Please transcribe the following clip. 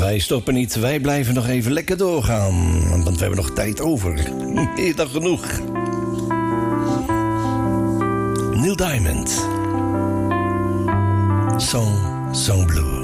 Wij stoppen niet, wij blijven nog even lekker doorgaan. Want we hebben nog tijd over. Meer dan genoeg. Neil Diamond. Song Blue.